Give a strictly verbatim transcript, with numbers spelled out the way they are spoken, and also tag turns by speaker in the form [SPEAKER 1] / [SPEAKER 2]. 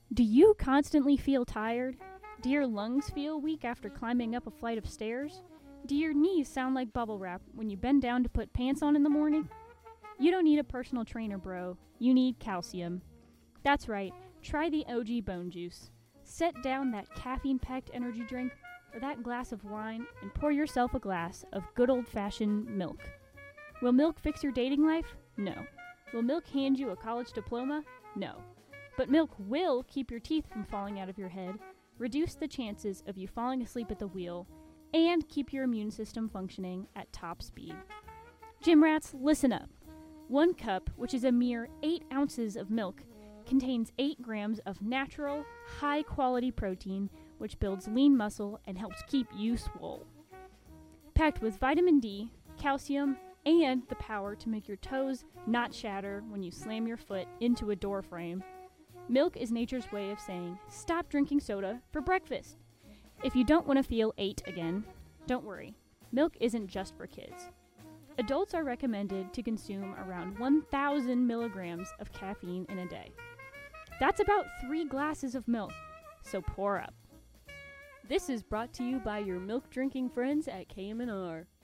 [SPEAKER 1] Do you constantly feel tired? Do your lungs feel weak after climbing up a flight of stairs? Do your knees sound like bubble wrap when you bend down to put pants on in the morning? You don't need a personal trainer, bro. You need calcium. That's right, try the O G Bone Juice. Set down that caffeine-packed energy drink or that glass of wine and pour yourself a glass of good old-fashioned milk. Will milk fix your dating life? No. Will milk hand you a college diploma? No. But milk will keep your teeth from falling out of your head, reduce the chances of you falling asleep at the wheel, and keep your immune system functioning at top speed. Gym rats, listen up. One cup, which is a mere eight ounces of milk, contains eight grams of natural, high-quality protein, which builds lean muscle and helps keep you swole. Packed with vitamin D, calcium, and the power to make your toes not shatter when you slam your foot into a door frame, milk is nature's way of saying, stop drinking soda for breakfast. If you don't want to feel eight again, don't worry. Milk isn't just for kids. Adults are recommended to consume around one thousand milligrams of caffeine in a day. That's about three glasses of milk, so pour up. This is brought to you by your milk-drinking friends at K M N R.